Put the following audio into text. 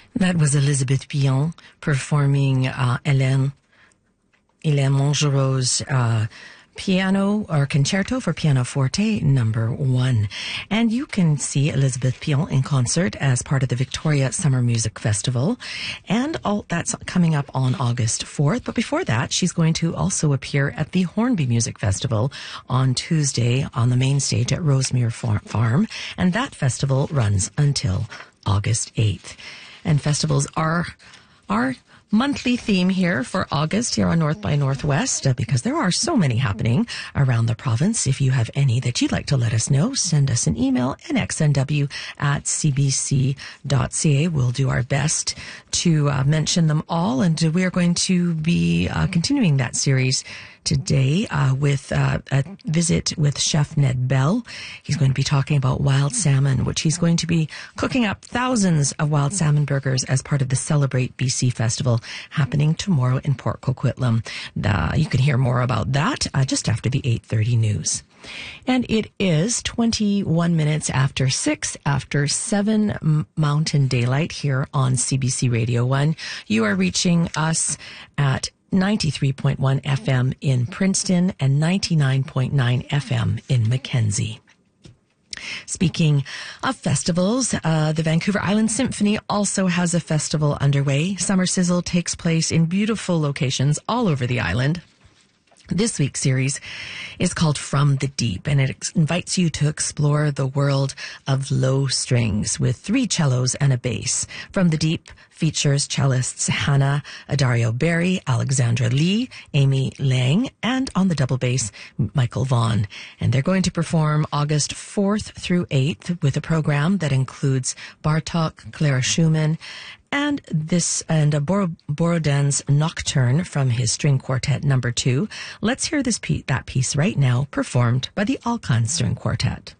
That was Elizabeth Pillon performing Hélène Mongereau's piano or concerto for pianoforte number 1. And you can see Elizabeth Pillon in concert as part of the Victoria Summer Music Festival. And all that's coming up on August 4th. But before that, she's going to also appear at the Hornby Music Festival on Tuesday on the main stage at Rosemere Farm. And that festival runs until August 8th. And festivals are our monthly theme here for August here on North by Northwest, because there are so many happening around the province. If you have any that you'd like to let us know, send us an email, nxnw@cbc.ca. We'll do our best to mention them all, and we are going to be continuing that series today with a visit with Chef Ned Bell. He's going to be talking about wild salmon, which he's going to be cooking up thousands of wild salmon burgers as part of the Celebrate BC Festival happening tomorrow in Port Coquitlam. You can hear more about that just after the 8:30 news. And it is 21 minutes after 6, after 7 Mountain Daylight here on CBC Radio 1. You are reaching us at 93.1 FM in Princeton and 99.9 FM in Mackenzie. Speaking of festivals, the Vancouver Island Symphony also has a festival underway. Summer Sizzle takes place in beautiful locations all over the island. This week's series is called From the Deep, and it invites you to explore the world of low strings with 3 cellos and a bass. From the Deep features cellists Hannah Adario Berry, Alexandra Lee, Amy Lang, and on the double bass, Michael Vaughn. And they're going to perform August 4th through 8th with a program that includes Bartok, Clara Schumann, and Borodin's Nocturne from his string quartet number 2. Let's hear that piece right now, performed by the Alkan String Quartet.